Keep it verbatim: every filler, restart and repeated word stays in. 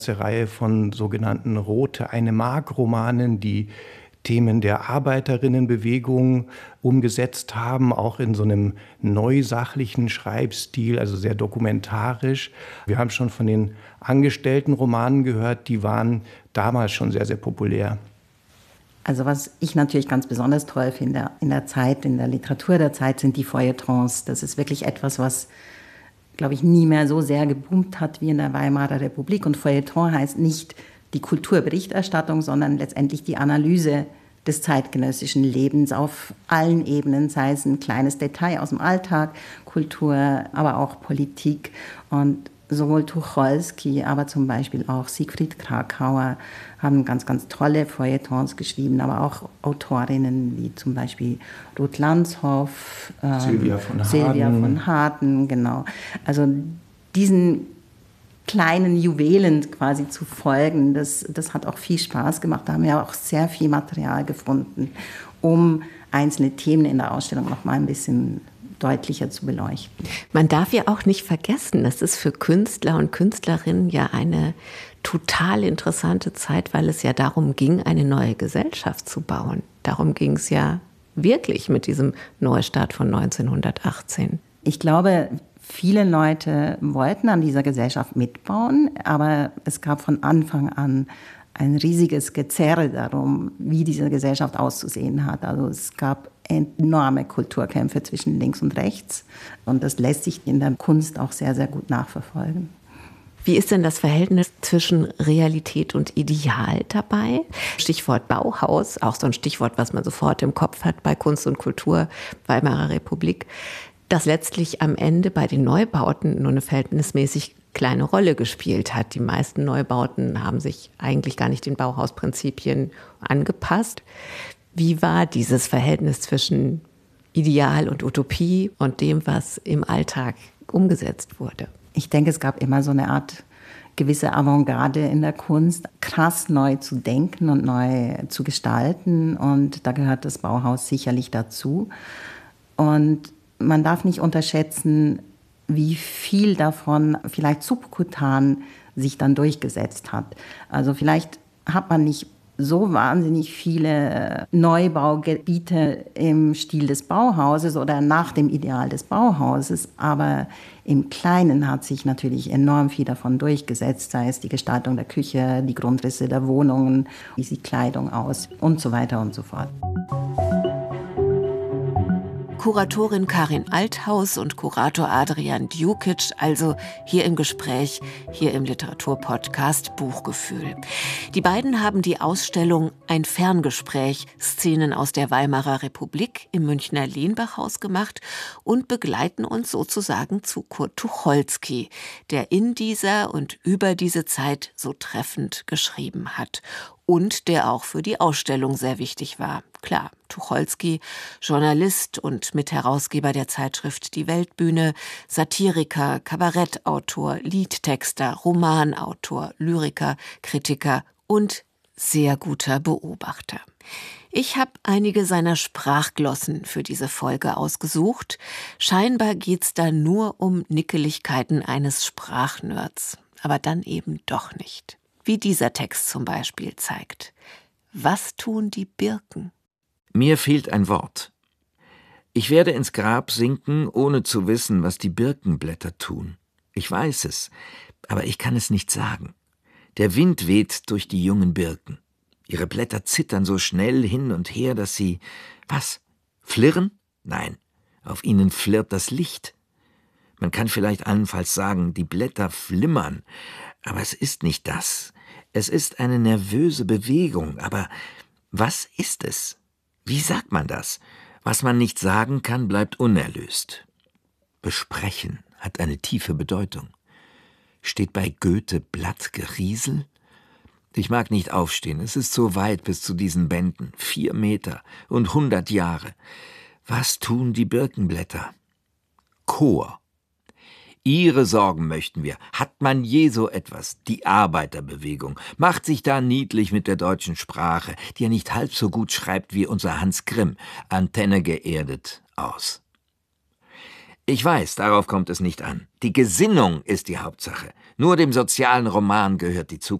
Eine Reihe von sogenannten Rote eine Mark-Romanen, die Themen der Arbeiterinnenbewegung umgesetzt haben, auch in so einem neusachlichen Schreibstil, also sehr dokumentarisch. Wir haben schon von den Angestellten-Romanen gehört, die waren damals schon sehr, sehr populär. Also was ich natürlich ganz besonders toll finde in der Zeit, in der Literatur der Zeit, sind die Feuilletons. Das ist wirklich etwas, was, glaube ich, nie mehr so sehr geboomt hat wie in der Weimarer Republik. Und Feuilleton heißt nicht die Kulturberichterstattung, sondern letztendlich die Analyse des zeitgenössischen Lebens auf allen Ebenen, sei es ein kleines Detail aus dem Alltag, Kultur, aber auch Politik. Und sowohl Tucholsky, aber zum Beispiel auch Siegfried Kracauer haben ganz, ganz tolle Feuilletons geschrieben, aber auch Autorinnen wie zum Beispiel Ruth Landshoff, ähm, Sylvia von Harden. Sylvia von Harden, genau. Also diesen kleinen Juwelen quasi zu folgen, das, das hat auch viel Spaß gemacht. Da haben wir auch sehr viel Material gefunden, um einzelne Themen in der Ausstellung noch mal ein bisschen deutlicher zu beleuchten. Man darf ja auch nicht vergessen, das ist für Künstler und Künstlerinnen ja eine total interessante Zeit, weil es ja darum ging, eine neue Gesellschaft zu bauen. Darum ging es ja wirklich mit diesem Neustart von neunzehnhundertachtzehn. Ich glaube, viele Leute wollten an dieser Gesellschaft mitbauen, aber es gab von Anfang an ein riesiges Gezerre darum, wie diese Gesellschaft auszusehen hat. Also es gab enorme Kulturkämpfe zwischen links und rechts. Und das lässt sich in der Kunst auch sehr, sehr gut nachverfolgen. Wie ist denn das Verhältnis zwischen Realität und Ideal dabei? Stichwort Bauhaus, auch so ein Stichwort, was man sofort im Kopf hat bei Kunst und Kultur, Weimarer Republik, das letztlich am Ende bei den Neubauten nur eine verhältnismäßig kleine Rolle gespielt hat. Die meisten Neubauten haben sich eigentlich gar nicht den Bauhausprinzipien angepasst. Wie war dieses Verhältnis zwischen Ideal und Utopie und dem, was im Alltag umgesetzt wurde? Ich denke, es gab immer so eine Art gewisse Avantgarde in der Kunst, krass neu zu denken und neu zu gestalten. Und da gehört das Bauhaus sicherlich dazu. Und man darf nicht unterschätzen, wie viel davon vielleicht subkutan sich dann durchgesetzt hat. Also vielleicht hat man nicht so wahnsinnig viele Neubaugebiete im Stil des Bauhauses oder nach dem Ideal des Bauhauses, aber im Kleinen hat sich natürlich enorm viel davon durchgesetzt, sei es die Gestaltung der Küche, die Grundrisse der Wohnungen, wie sieht Kleidung aus und so weiter und so fort. Kuratorin Karin Althaus und Kurator Adrian Djukic, also hier im Gespräch, hier im Literaturpodcast Buchgefühl. Die beiden haben die Ausstellung Ein Ferngespräch, Szenen aus der Weimarer Republik im Münchner Lenbachhaus gemacht und begleiten uns sozusagen zu Kurt Tucholsky, der in dieser und über diese Zeit so treffend geschrieben hat. Und der auch für die Ausstellung sehr wichtig war. Klar, Tucholsky, Journalist und Mitherausgeber der Zeitschrift Die Weltbühne, Satiriker, Kabarettautor, Liedtexter, Romanautor, Lyriker, Kritiker und sehr guter Beobachter. Ich habe einige seiner Sprachglossen für diese Folge ausgesucht. Scheinbar geht's da nur um Nickeligkeiten eines Sprachnerds. Aber dann eben doch nicht. Wie dieser Text zum Beispiel zeigt. Was tun die Birken? Mir fehlt ein Wort. Ich werde ins Grab sinken, ohne zu wissen, was die Birkenblätter tun. Ich weiß es, aber ich kann es nicht sagen. Der Wind weht durch die jungen Birken. Ihre Blätter zittern so schnell hin und her, dass sie... Was? Flirren? Nein, auf ihnen flirrt das Licht. Man kann vielleicht allenfalls sagen, die Blätter flimmern, aber es ist nicht das. Es ist eine nervöse Bewegung, aber was ist es? Wie sagt man das? Was man nicht sagen kann, bleibt unerlöst. Besprechen hat eine tiefe Bedeutung. Steht bei Goethe Blattgeriesel? Ich mag nicht aufstehen, es ist so weit bis zu diesen Bänden, vier Meter und hundert Jahre. Was tun die Birkenblätter? Chor. Ihre Sorgen möchten wir. Hat man je so etwas? Die Arbeiterbewegung macht sich da niedlich mit der deutschen Sprache, die ja nicht halb so gut schreibt wie unser Hans Grimm, Antenne geerdet, aus. Ich weiß, darauf kommt es nicht an. Die Gesinnung ist die Hauptsache. Nur dem sozialen Roman gehört die Zukunft.